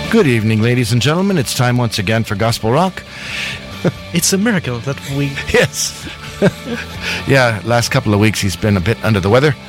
Good evening, ladies and gentlemen. It's time once again for Gospel Rock. It's a miracle that we... Yes. Yeah, last couple of weeks he's been a bit under the weather.